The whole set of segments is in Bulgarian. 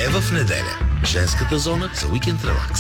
в неделя. Женската зона за уикенд релакс.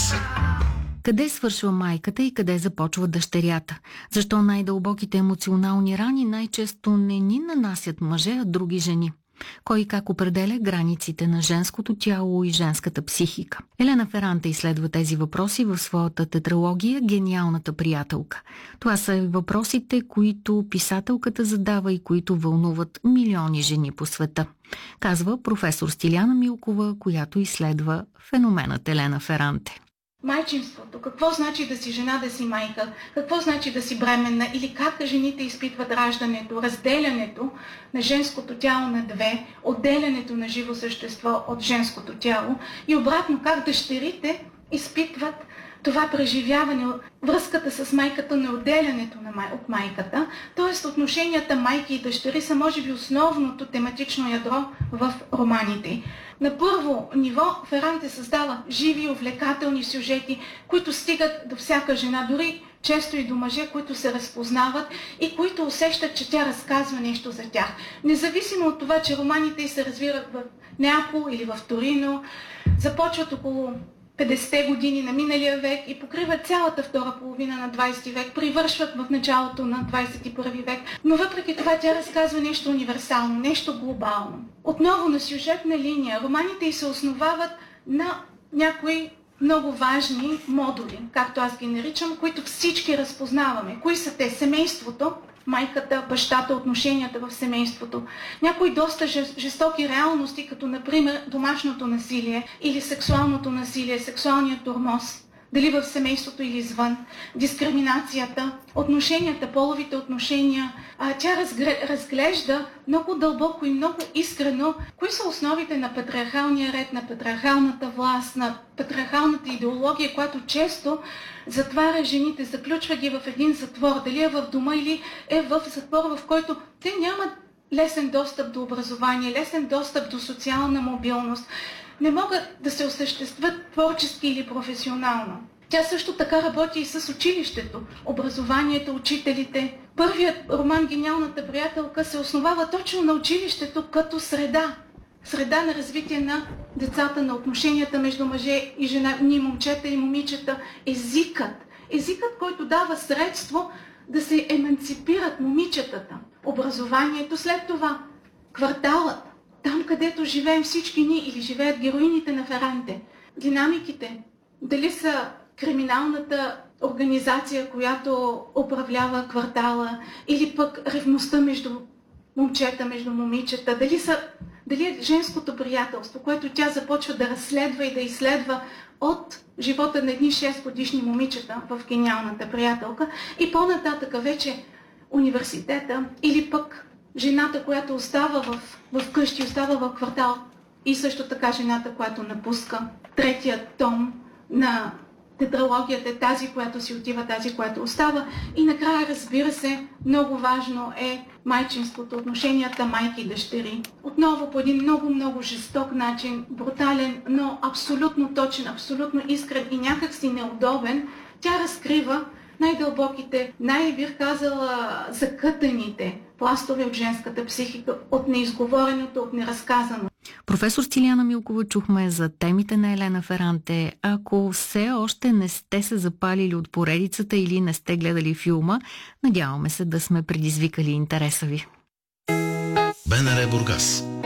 Къде свършва майката и къде започва дъщерята? Защо най-дълбоките емоционални рани най-често не ни нанасят мъже, а други жени? Кой и как определя границите на женското тяло и женската психика? Елена Феранте изследва тези въпроси в своята тетралогия «Гениалната приятелка». Това са въпросите, които писателката задава и които вълнуват милиони жени по света. Казва професор Стиляна Милкова, която изследва феноменът Елена Феранте. Майчинството. Какво значи да си жена, да си майка? Какво значи да си бременна? Или как жените изпитват раждането, разделянето на женското тяло на две, отделянето на живо същество от женското тяло и обратно как дъщерите изпитват това преживяване, връзката с майката, на отделянето от майката, т.е. отношенията майки и дъщери са може би основното тематично ядро в романите. На първо ниво Феранте създава живи, увлекателни сюжети, които стигат до всяка жена, дори често и до мъже, които се разпознават и които усещат, че тя разказва нещо за тях. Независимо от това, че романите се развиват в Неапол или в Торино, започват около 50-те години на миналия век и покриват цялата втора половина на 20 век, привършват в началото на 21 век, но въпреки това тя разказва нещо универсално, нещо глобално. Отново на сюжетна линия, романите й се основават на някои много важни модули, както аз ги наричам, които всички разпознаваме. Кои са те? Семейството, майката, бащата, отношенията в семейството. Някои доста жестоки реалности, като например домашното насилие или сексуалното насилие, сексуалният тормоз, дали в семейството или извън, дискриминацията, отношенията, половите отношения. Тя разглежда много дълбоко и много искрено кои са основите на патриархалния ред, на патриархалната власт, на патриархалната идеология, която често затваря жените, заключва ги в един затвор, дали е в дома или е в затвор, в който те нямат лесен достъп до образование, лесен достъп до социална мобилност, не могат да се осъществят творчески или професионално. Тя също така работи и с училището, образованието, учителите. Първият роман «Гениалната приятелка» се основава точно на училището като среда на развитие на децата, на отношенията между мъже и жена, ни момчета и момичета, езикът, който дава средство да се еманципират момичетата, образованието, след това кварталът, там където живеем всички ние или живеят героините на Феранте, динамиките, дали са криминалната организация, която управлява квартала, или пък ревността между момчета, между момичета, дали е женското приятелство, което тя започва да разследва и да изследва от живота на едни 6-годишни момичета в «Гениалната приятелка» и по-нататък вече университета или пък жената, която остава в къщи, остава в квартал и също така жената, която напуска. Третият том на тетралогията е тази, която си отива, тази, която остава. И накрая, разбира се, много важно е майчинството, отношенията майки и дъщери. Отново по един много жесток начин, брутален, но абсолютно точен, абсолютно искрен и някакси неудобен, тя разкрива най-дълбоките, бих казала, закътаните пластове от женската психика, от неизговореното, от неразказано. Професор Стиляна Милкова чухме за темите на Елена Феранте. Ако все още не сте се запалили от поредицата или не сте гледали филма, надяваме се да сме предизвикали интереса ви. БНР Бургас.